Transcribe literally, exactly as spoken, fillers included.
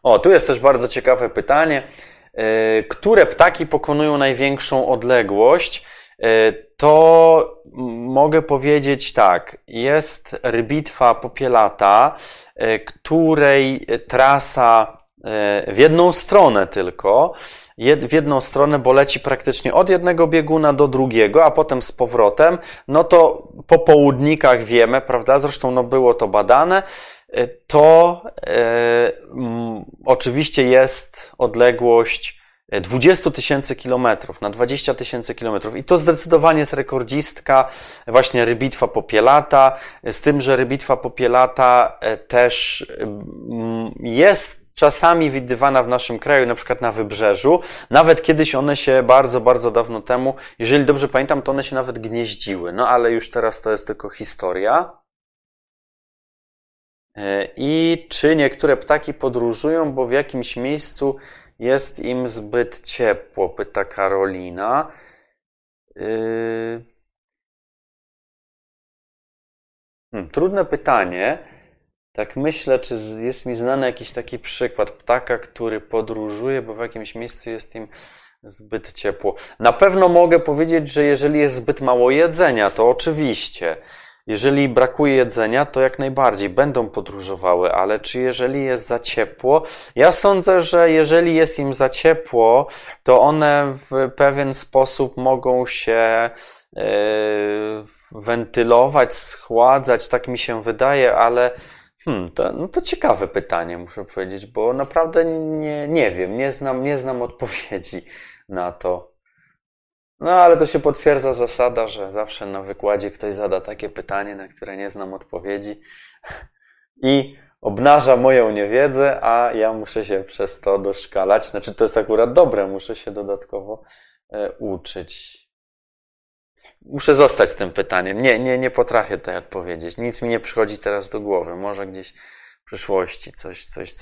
O, tu jest też bardzo ciekawe pytanie. Które ptaki pokonują największą odległość? To mogę powiedzieć tak. Jest rybitwa popielata, której trasa w jedną stronę tylko, w jedną stronę, bo leci praktycznie od jednego bieguna do drugiego, a potem z powrotem, no to po południkach wiemy, prawda, zresztą no było to badane, to e, m, oczywiście jest odległość dwadzieścia tysięcy kilometrów na dwadzieścia tysięcy kilometrów i to zdecydowanie jest rekordzistka właśnie rybitwa popielata, z tym, że rybitwa popielata też jest czasami widywana w naszym kraju, na przykład na wybrzeżu. Nawet kiedyś one się bardzo, bardzo dawno temu, jeżeli dobrze pamiętam, to one się nawet gnieździły. No ale już teraz to jest tylko historia. I czy niektóre ptaki podróżują, bo w jakimś miejscu jest im zbyt ciepło, pyta Karolina. Yy... Hmm, trudne pytanie. Tak myślę, czy jest mi znany jakiś taki przykład ptaka, który podróżuje, bo w jakimś miejscu jest im zbyt ciepło. Na pewno mogę powiedzieć, że jeżeli jest zbyt mało jedzenia, to oczywiście. Jeżeli brakuje jedzenia, to jak najbardziej będą podróżowały, ale czy jeżeli jest za ciepło? Ja sądzę, że jeżeli jest im za ciepło, to one w pewien sposób mogą się yy, wentylować, schładzać, tak mi się wydaje, ale hmm, to, no to ciekawe pytanie, muszę powiedzieć, bo naprawdę nie, nie wiem, nie znam, nie znam odpowiedzi na to. No, ale to się potwierdza zasada, że zawsze na wykładzie ktoś zada takie pytanie, na które nie znam odpowiedzi i obnaża moją niewiedzę, a ja muszę się przez to doszkalać. Znaczy, to jest akurat dobre, muszę się dodatkowo e, uczyć. Muszę zostać z tym pytaniem. Nie, nie, nie potrafię tutaj odpowiedzieć. Nic mi nie przychodzi teraz do głowy. Może gdzieś w przyszłości coś, coś,